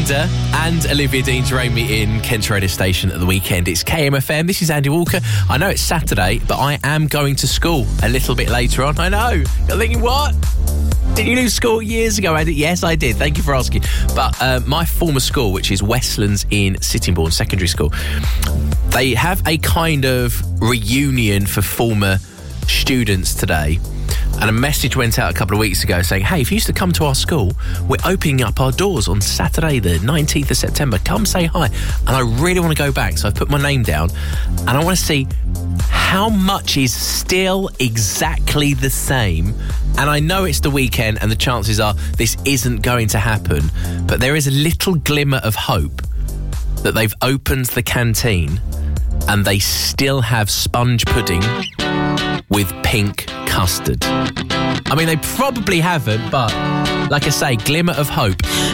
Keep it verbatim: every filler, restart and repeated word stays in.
Linda and Olivia Dean joined me in Kent's radio station at the weekend. It's K M F M. This is Andy Walker. I know it's Saturday, but I am going to school a little bit later on. I know. You're thinking, what? Did you leave school years ago, Andy? Yes, I did. Thank you for asking. But uh, my former school, which is Westlands in Sittingbourne Secondary School, they have a kind of reunion for former students today. And a message went out a couple of weeks ago saying, hey, if you used to come to our school, we're opening up our doors on Saturday, the nineteenth of September. Come say hi. And I really want to go back. So I've put my name down and I want to see how much is still exactly the same. And I know it's the weekend and the chances are this isn't going to happen. But there is a little glimmer of hope that they've opened the canteen and they still have sponge pudding with pink custard. I mean, they probably haven't, but like I say, glimmer of hope.